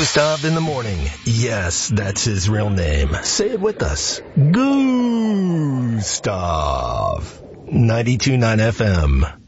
Gustav in the morning. Yes, that's his real name. Say it with us. Gustav. 92.9 FM.